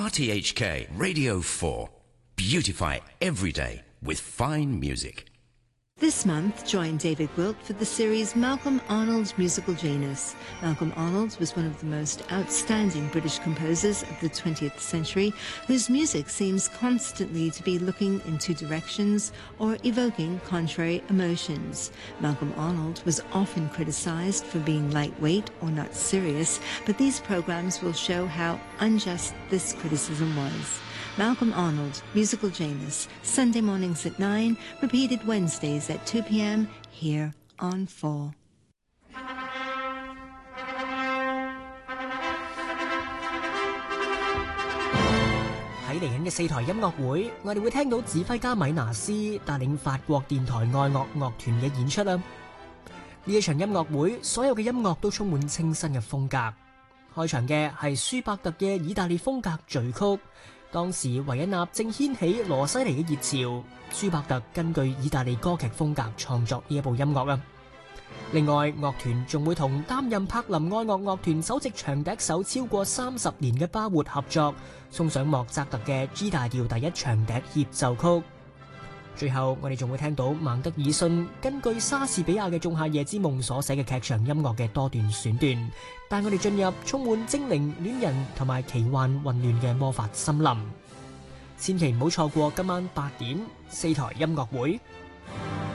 RTHK Radio 4. Beautify every day with fine music. This month, join David Gwilt for the series Malcolm Arnold's Musical Janus. Malcolm Arnold was one of the most outstanding British composers of the 20th century, whose music seems constantly to be looking in two directions or evoking contrary emotions. Malcolm Arnold was often criticised for being lightweight or not serious, but these programs will show how unjust this criticism was. Malcolm Arnold, Musical Janus, Sunday mornings at 9, repeated Wednesdays at 2 p.m. here on 4. 喺嚟緊嘅4台音樂會，我哋會聽到指揮家米拿斯帶領法國電台愛樂樂團嘅演出啦。呢一場音樂會，所有嘅音樂都充滿清新嘅風格。開場嘅係舒伯特嘅意大利風格序曲。當時維也納正掀起羅西尼嘅熱潮，舒伯特根據意大利歌劇風格創作呢一部音樂啊。另外，樂團仲會同擔任柏林愛樂樂團首席長笛手超過30年嘅巴活合作，送上莫扎特嘅 G 大調第一長笛協奏曲。最後，我哋仲會聽到孟德爾遜根據莎士比亞嘅《仲夏夜之夢》所寫嘅劇場音樂嘅多段選段，帶我哋進入充滿精靈、戀人同埋奇幻混亂嘅魔法森林。千祈唔好錯過今晚8點4台音樂會。